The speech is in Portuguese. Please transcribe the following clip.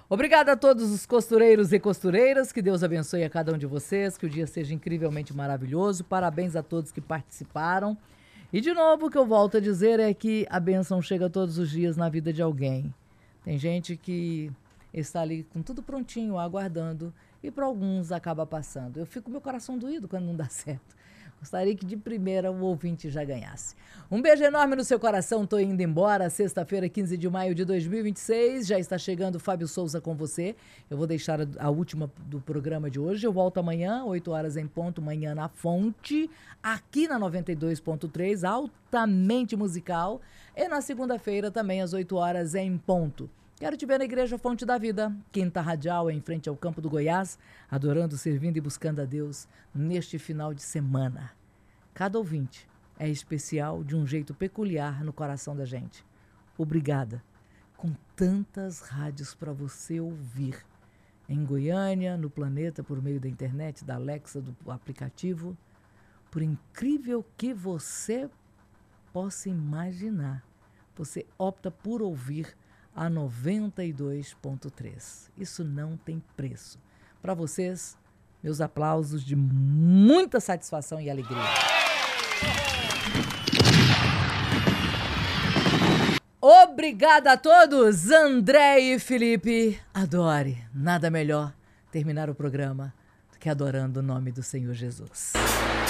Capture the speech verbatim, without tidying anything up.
Obrigada a todos os costureiros e costureiras, que Deus abençoe a cada um de vocês, que o dia seja incrivelmente maravilhoso. Parabéns a todos que participaram. E de novo, o que eu volto a dizer é que a bênção chega todos os dias na vida de alguém. Tem gente que está ali com tudo prontinho, aguardando, e para alguns acaba passando. Eu fico com meu coração doído quando não dá certo. Gostaria que de primeira o ouvinte já ganhasse. Um beijo enorme no seu coração, tô indo embora. Sexta-feira, quinze de maio de dois mil e vinte e seis, já está chegando o Fábio Souza com você. Eu vou deixar a, a última do programa de hoje. Eu volto amanhã, oito horas em ponto, manhã na Fonte, aqui na noventa e dois ponto três, altamente musical. E na segunda-feira também, às oito horas em ponto. Quero te ver na Igreja Fonte da Vida, Quinta Radial, em frente ao Campo do Goiás, adorando, servindo e buscando a Deus neste final de semana. Cada ouvinte é especial de um jeito peculiar no coração da gente. Obrigada. Com tantas rádios para você ouvir. Em Goiânia, no planeta, por meio da internet, da Alexa, do aplicativo. Por incrível que você possa imaginar, você opta por ouvir a noventa e dois ponto três. Isso não tem preço. Para vocês, meus aplausos de muita satisfação e alegria. Obrigada a todos, André e Felipe. Adore, nada melhor terminar o programa do que adorando o nome do Senhor Jesus.